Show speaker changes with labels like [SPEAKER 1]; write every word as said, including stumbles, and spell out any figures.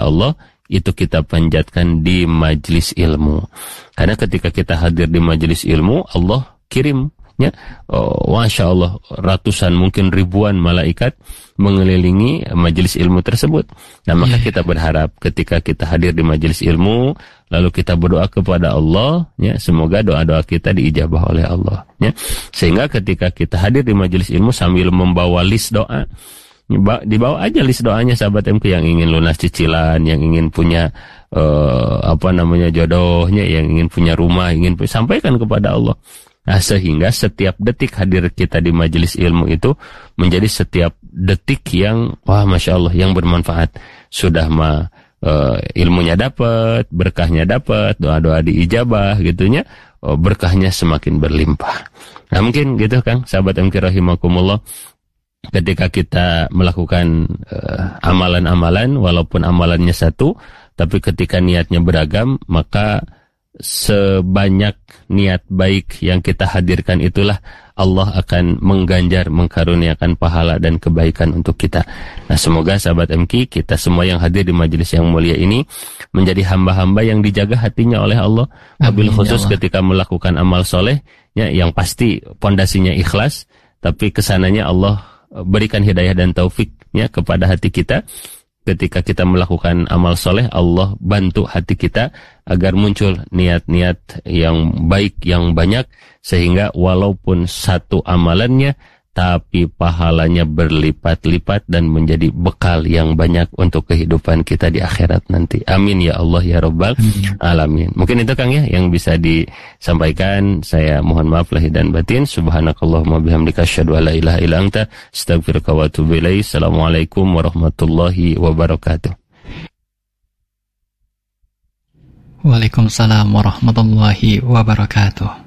[SPEAKER 1] Allah, itu kita panjatkan di majelis ilmu. Karena ketika kita hadir di majelis ilmu, Allah kirim, ya, oh, masya Allah, ratusan mungkin ribuan malaikat mengelilingi majelis ilmu tersebut. Nah, maka yeah. kita berharap ketika kita hadir di majelis ilmu, lalu kita berdoa kepada Allah, ya, semoga doa-doa kita diijabah oleh Allah, ya. Sehingga ketika kita hadir di majelis ilmu sambil membawa list doa, dibawa aja list doanya sahabat M K yang ingin lunas cicilan, yang ingin punya uh, apa namanya jodohnya, yang ingin punya rumah, ingin sampaikan kepada Allah. Nah, sehingga setiap detik hadir kita di majelis ilmu itu menjadi setiap detik yang wah masya Allah yang bermanfaat. Sudah mah uh, ilmunya dapat, berkahnya dapat, doa-doa diijabah gitunya, uh, berkahnya semakin berlimpah. Nah, mungkin gitu Kang, sahabat M K rahimakumullah. Ketika kita melakukan uh, amalan-amalan, walaupun amalannya satu, tapi ketika niatnya beragam, maka sebanyak niat baik yang kita hadirkan itulah Allah akan mengganjar, mengkaruniakan pahala dan kebaikan untuk kita. Nah, semoga sahabat M K, kita semua yang hadir di majelis yang mulia ini menjadi hamba-hamba yang dijaga hatinya oleh Allah. Wabil khusus ketika melakukan amal soleh, ya, yang pasti pondasinya ikhlas, tapi kesananya Allah berikan hidayah dan taufiknya kepada hati kita. Ketika kita melakukan amal soleh, Allah bantu hati kita agar muncul niat-niat yang baik yang banyak, sehingga walaupun satu amalannya tapi pahalanya berlipat-lipat dan menjadi bekal yang banyak untuk kehidupan kita di akhirat nanti. Amin ya Allah ya Rabbal alamin. Mungkin itu Kang ya yang bisa disampaikan. Saya mohon maaf lahir dan batin. Subhanakallahumma bihamdika asyhadu an la ilaha illa anta astaghfiruka wa atubu ilaik. Assalamualaikum warahmatullahi wabarakatuh.
[SPEAKER 2] Waalaikumsalam warahmatullahi wabarakatuh.